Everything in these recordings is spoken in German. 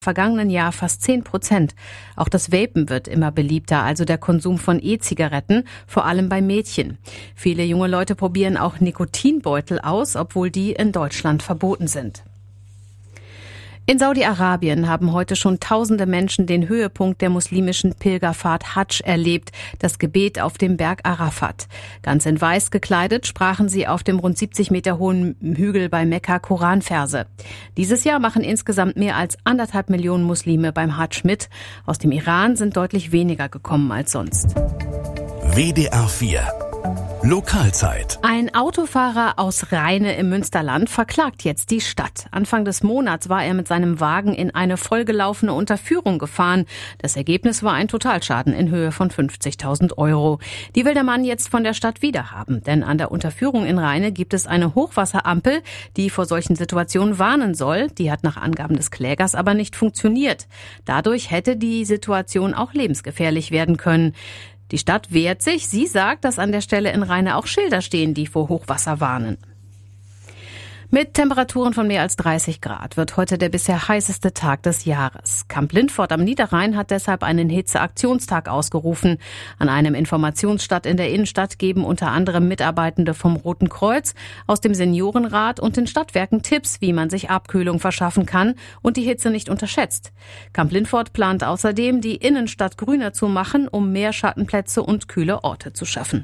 vergangenen Jahr fast 10%. Auch das Vapen wird immer beliebter, also der Konsum von E-Zigaretten, vor allem bei Mädchen. Viele junge Leute probieren auch Nikotinbeutel aus, obwohl die in Deutschland verboten sind. In Saudi-Arabien haben heute schon tausende Menschen den Höhepunkt der muslimischen Pilgerfahrt Hadsch erlebt, das Gebet auf dem Berg Arafat. Ganz in Weiß gekleidet sprachen sie auf dem rund 70 Meter hohen Hügel bei Mekka Koranverse. Dieses Jahr machen insgesamt mehr als 1,5 Millionen Muslime beim Hadsch mit. Aus dem Iran sind deutlich weniger gekommen als sonst. WDR 4 Lokalzeit. Ein Autofahrer aus Rheine im Münsterland verklagt jetzt die Stadt. Anfang des Monats war er mit seinem Wagen in eine vollgelaufene Unterführung gefahren. Das Ergebnis war ein Totalschaden in Höhe von 50.000 €. Die will der Mann jetzt von der Stadt wiederhaben. Denn an der Unterführung in Rheine gibt es eine Hochwasserampel, die vor solchen Situationen warnen soll. Die hat nach Angaben des Klägers aber nicht funktioniert. Dadurch hätte die Situation auch lebensgefährlich werden können. Die Stadt wehrt sich. Sie sagt, dass an der Stelle in Rheine auch Schilder stehen, die vor Hochwasser warnen. Mit Temperaturen von mehr als 30 Grad wird heute der bisher heißeste Tag des Jahres. Kamp Lindfort am Niederrhein hat deshalb einen Hitzeaktionstag ausgerufen. An einem Informationsstand in der Innenstadt geben unter anderem Mitarbeitende vom Roten Kreuz, aus dem Seniorenrat und den Stadtwerken Tipps, wie man sich Abkühlung verschaffen kann und die Hitze nicht unterschätzt. Kamp Lindfort plant außerdem, die Innenstadt grüner zu machen, um mehr Schattenplätze und kühle Orte zu schaffen.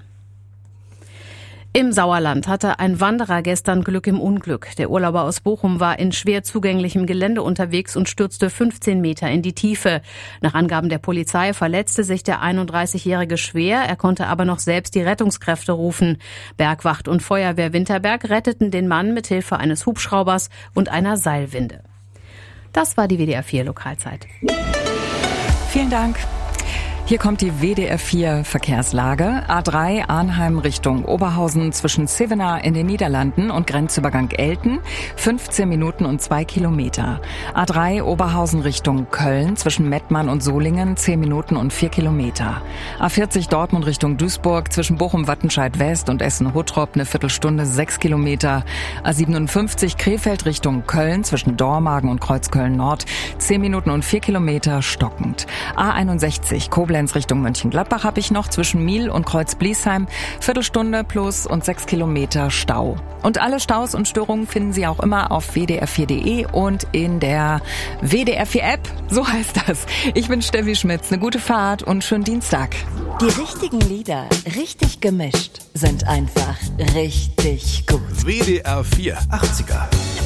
Im Sauerland hatte ein Wanderer gestern Glück im Unglück. Der Urlauber aus Bochum war in schwer zugänglichem Gelände unterwegs und stürzte 15 Meter in die Tiefe. Nach Angaben der Polizei verletzte sich der 31-Jährige schwer. Er konnte aber noch selbst die Rettungskräfte rufen. Bergwacht und Feuerwehr Winterberg retteten den Mann mit Hilfe eines Hubschraubers und einer Seilwinde. Das war die WDR 4 Lokalzeit. Vielen Dank. Hier kommt die WDR 4 Verkehrslage. A3 Arnheim Richtung Oberhausen zwischen Zevenaar in den Niederlanden und Grenzübergang Elten. 15 Minuten und 2 Kilometer. A3 Oberhausen Richtung Köln zwischen Mettmann und Solingen. 10 Minuten und 4 Kilometer. A40 Dortmund Richtung Duisburg zwischen Bochum-Wattenscheid West und Essen-Huttrop eine Viertelstunde 6 Kilometer. A57 Krefeld Richtung Köln zwischen Dormagen und Kreuzköln Nord. 10 Minuten und 4 Kilometer stockend. A61 Koblenz Richtung Mönchengladbach habe ich noch zwischen Miel und Kreuz-Bliesheim. Viertelstunde plus und 6 Kilometer Stau. Und alle Staus und Störungen finden Sie auch immer auf wdr4.de und in der WDR 4 App. So heißt das. Ich bin Steffi Schmitz. Eine gute Fahrt und schönen Dienstag. Die richtigen Lieder, richtig gemischt, sind einfach richtig gut. WDR 4 80er.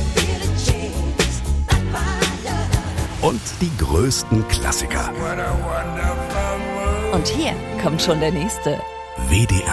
Und die größten Klassiker. Und hier kommt schon der nächste. WDR